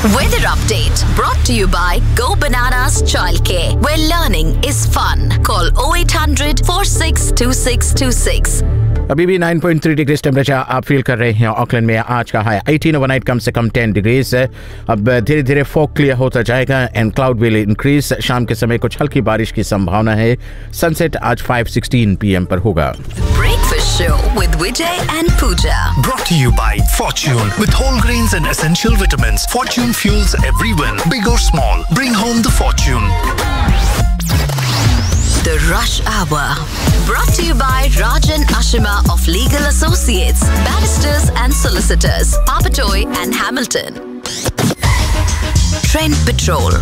Weather update brought to you by Go Bananas Childcare, where learning is fun. Call 0800 462626. अभी भी 9.3 degree temperature आप feel कर रहे हैं ऑकलैंड में। आज का हाई 18 ओवरनाइट कम से कम 10 डिग्रीज है। अब धीरे धीरे फॉग क्लियर होता जाएगा एंड क्लाउड विल इंक्रीज। शाम के समय कुछ हल्की बारिश की संभावना है। सनसेट आज 5:16 PM पर होगा। Breakfast show with Vijay and Pooja. Brought to you by Fortune. With whole grains and essential vitamins, Fortune fuels every win, big or small. Bring home the fortune. The Rush Hour. Brought to you by Rajan Ashima of Legal Associates, Barristers and Solicitors, Papatoy and Hamilton. Trend Patrol.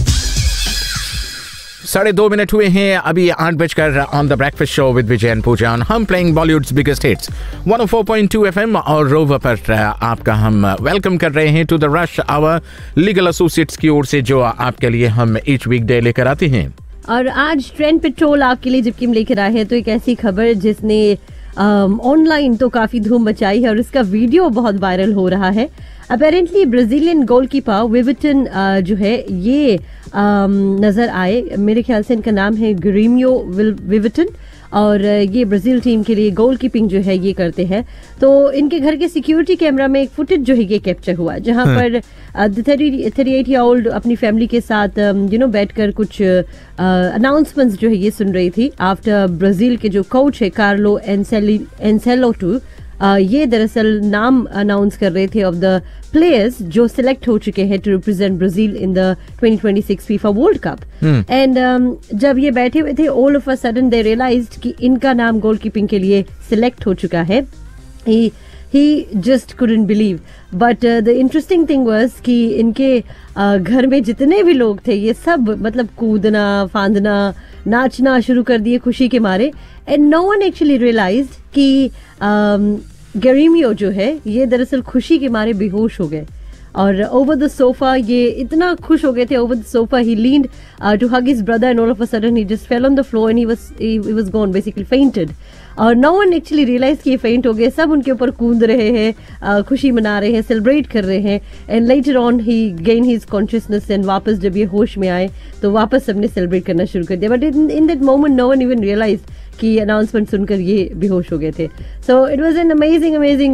2:30 हुए हैं। अभी 8 बजकर on the breakfast show with Vijay and पूजा। हम playing Bollywoods biggest hits 104.2 FM और rover पर आपका हम welcome कर रहे हैं to the rush our legal associates की ओर से, जो आपके लिए हम ईच वीकडे लेकर आते हैं। और आज ट्रेंड पेट्रोल आपके लिए जबकि हम लेकर आए हैं तो एक ऐसी खबर जिसने ऑनलाइन तो काफी धूम मचाई है और इसका वीडियो बहुत वायरल हो रहा है। अपेरेंटली ब्राजीलियन गोलकीपर विविटन जो है ये नजर आए। मेरे ख्याल से इनका नाम है ग्रीमियो विविटन और ये ब्राजील टीम के लिए गोल कीपिंग जो है ये करते हैं। तो इनके घर के सिक्योरिटी कैमरा में एक फुटेज जो है ये कैप्चर हुआ, जहां पर 38-year-old अपनी फैमिली के साथ बैठकर कुछ अनाउंसमेंट्स जो है ये सुन रही थी आफ्टर ब्राजील के जो कोच है कार्लो एंसेलोटू ये दरअसल नाम अनाउंस कर रहे थे ऑफ द प्लेयर्स जो सिलेक्ट हो चुके हैं to represent Brazil in the 2026 FIFA world cup. And जब ये बैठे हुए थे all of a sudden they realised कि इनका नाम गोलकीपिंग के लिए सिलेक्ट हो चुका है। He just couldn't believe. But the interesting thing was कि इनके घर में जितने भी लोग थे ये सब मतलब कूदना फांदना नाचना शुरू कर दिए खुशी के मारे। And no one actually realized कि गेरिमियो जो है ये दरअसल खुशी के मारे बेहोश हो गए और ओवर द सोफा ये इतना खुश हो गए थे। Over the sofa he leaned to hug his brother and all of a sudden he just fell on the floor and he was gone, basically fainted. और नो वन एक्चुअली रियलाइज कि ये फेंट हो गए। सब उनके ऊपर कूद रहे हैं, खुशी मना रहे हैं, सेलिब्रेट कर रहे हैं। And later on he gain his consciousness and वापस जब ये होश में आए तो वापस सबने सेलिब्रेट करना शुरू कर दिया। But in that moment no one even realise कि अनाउंसमेंट सुनकर ये बेहोश हो गए थे। So it was an amazing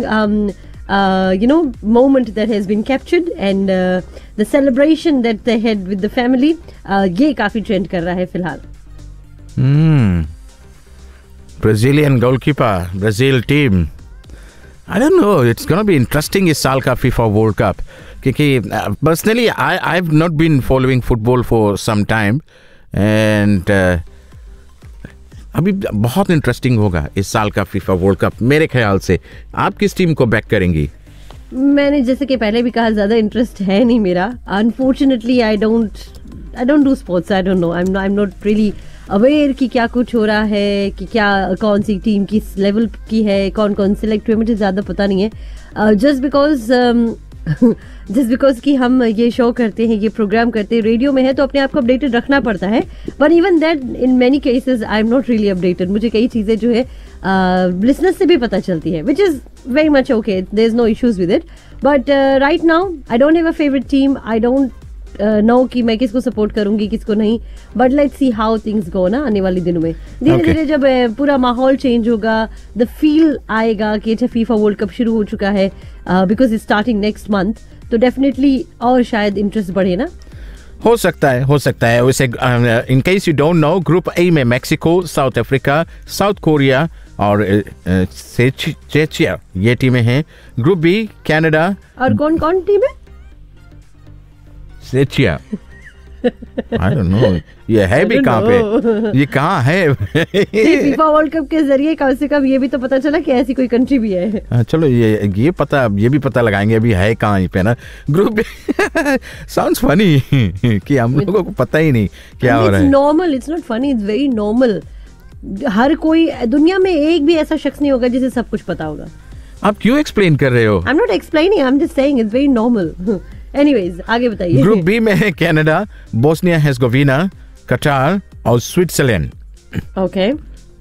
moment that has been captured and the celebration that they had with the family ये काफी ट्रेंड कर रहा है फिलहाल। Brazilian goalkeeper, Brazil team. I don't know, it's going to be interesting इस साल का FIFA World Cup क्योंकि personally I've not been following football for some time and अभी बहुत इंटरेस्टिंग होगा इस साल का फीफा वर्ल्ड कप मेरे ख्याल से। आप किस टीम को बैक करेंगी? मैंने जैसे कि पहले भी कहा ज्यादा इंटरेस्ट है नहीं मेरा। Unfortunately I don't do sports. I don't know, I am not really aware कि क्या कुछ हो रहा है कि क्या कौन सी टीम किस लेवल की है, कौन कौन सिलेक्ट हुए, मुझे ज्यादा पता नहीं है। जस्ट बिकॉज कि हम ये शो करते हैं, ये प्रोग्राम करते हैं, रेडियो में है तो अपने आप को अपडेटेड रखना पड़ता है। But even that in many cases I am not really updated. मुझे कई चीज़ें जो है लिसनर्स से भी पता चलती है, which is very much okay, there is no issues with it. But right now I don't have a favourite team. I don't know कि मैं किसको सपोर्ट करूंगी किसको नहीं। But let's see how things go ना आने वाले दिनों में। धीरे धीरे जब पूरा माहौल चेंज होगा, द फील आएगा कि अच्छा फीफा वर्ल्ड कप शुरू हो चुका है because it's starting next month, तो डेफिनेटली और शायद इंटरेस्ट बढ़े ना। हो सकता है वैसे। In case you don't know, group A में Mexico, south Africa, south Korea और चेचिया ये टीमें हैं। ग्रुप बी कनाडा और कौन कौन टीम है? चेचिया I don't know, ये है भी कहाँ पे, ये कहाँ है? फीफा वर्ल्ड कप के जरिए कम से कम ये भी तो पता चला कि ऐसी कोई कंट्री भी है। चलो ये भी पता लगाएंगे अभी है कहाँ पे ना। ग्रुप साउंड्स फनी कि हम लोगों को पता ही नहीं क्या हो रहा है। Normal, it's not funny, it's very normal. हर कोई दुनिया में एक भी ऐसा शख्स नहीं होगा जिसे सब कुछ पता होगा। आप क्यों एक्सप्लेन कर रहे हो? I am not explaining, I am just saying it's very normal. Anyways आगे बताइए। ग्रुप बी में है कनाडा, बोस्निया हेर्जेगोविना, कतार और स्विट्जरलैंड। ओके।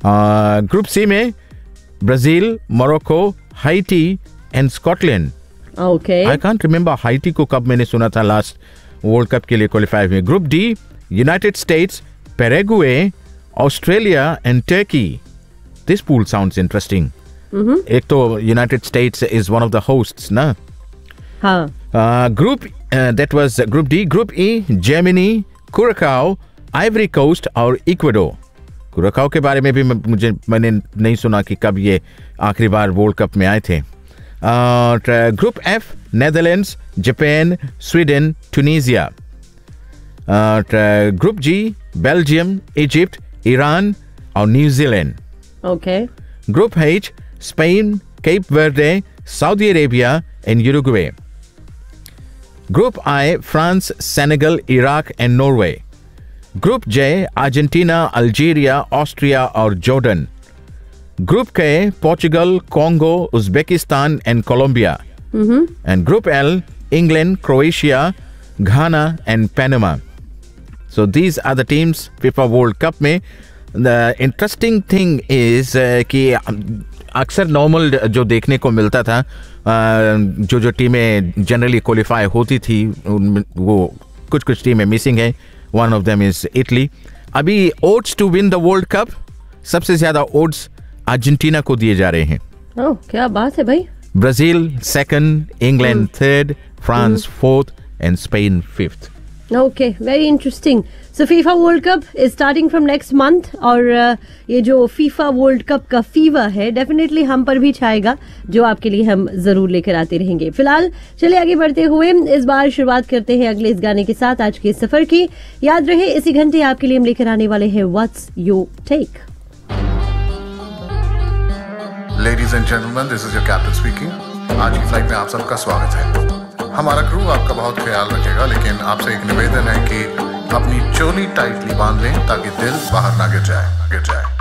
ग्रुप सी में Brazil, Morocco, high tea and Scotland. Okay I can't remember high tea को कब मैंने सुना था लास्ट वर्ल्ड कप के लिए क्वालिफाई हुए. Group D, United states, पेरेगुए, Australia and Turkey. This pool sounds interesting. एक तो United states is one of the hosts ना. हाँ. Group that was group D. Group E, Germany, Curaçao, Ivory coast और Ecuador. Curaçao के बारे में भी मैंने नहीं सुना कि कब ये आखिरी बार वर्ल्ड कप में आए थे. Group F, Netherlands, Japan, Sweden, Tunisia. Group जी, बेल्जियम, इजिप्ट, ईरान और New Zealand. Okay. Group H, Spain, Cape Verde, Saudi Arabia and Uruguay. Group I, France, Senegal, Iraq and Norway. Group J, Argentina, Algeria, Austria और Jordan. Group के, Portugal, Congo, Uzbekistan and Colombia. And group L, England, Croatia, Ghana and Panama. So these are the teams FIFA World Cup में. The interesting thing is कि अक्सर normal जो देखने को मिलता था, जो टीमें जनरली क्वालिफाई होती थी वो कुछ टीमें मिसिंग है. One of them is Italy. अभी odds to win the world cup, सबसे ज्यादा ओड्स अर्जेंटीना को दिए जा रहे हैं. ओह, क्या बात है भाई. Brazil second, England third, France fourth and Spain fifth. Okay, very interesting. So FIFA World Cup is starting from next month और ये जो FIFA World Cup का फीवर है डेफिनेटली हम पर भी छाएगा, जो आपके लिए हम जरूर लेकर आते रहेंगे. फिलहाल चलिए आगे बढ़ते हुए इस बार शुरुआत करते हैं अगले इस गाने के साथ आज के सफर की. याद रहे इसी घंटे आपके लिए हम लेकर आने वाले हैं what's your take. Ladies and gentlemen, this is your captain speaking. आज की फ्लाइट में आप सबका स्वागत है. हमारा क्रू आपका बहुत ख्याल रखेगा, लेकिन आपसे एक निवेदन है कि अपनी चोली टाइटली बांध लें ताकि दिल बाहर ना गिर जाए.